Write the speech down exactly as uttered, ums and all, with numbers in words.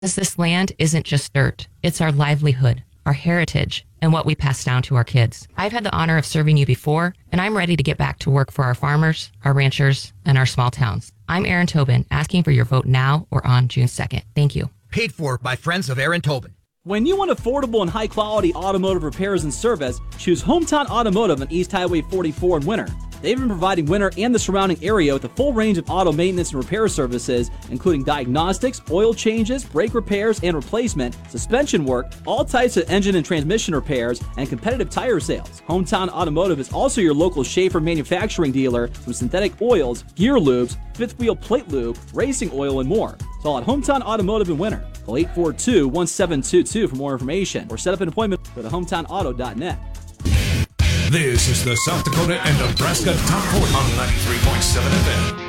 This land isn't just dirt, it's our livelihood, our heritage, and what we pass down to our kids. I've had the honor of serving you before, and I'm ready to get back to work for our farmers, our ranchers, and our small towns. I'm Aaron Tobin, asking for your vote now or on June second. Thank you. Paid for by Friends of Aaron Tobin. When you want affordable and high-quality automotive repairs and service, choose Hometown Automotive on East Highway forty-four in Winter. They've been providing Winter and the surrounding area with a full range of auto maintenance and repair services, including diagnostics, oil changes, brake repairs and replacement, suspension work, all types of engine and transmission repairs, and competitive tire sales. Hometown Automotive is also your local Schaefer manufacturing dealer from synthetic oils, gear lubes, fifth wheel plate lube, racing oil, and more. It's all at Hometown Automotive in Winter. Call eight four two, one seven two two for more information or set up an appointment with hometown auto dot net. This is the South Dakota and Nebraska Top forty on ninety-three point seven F M.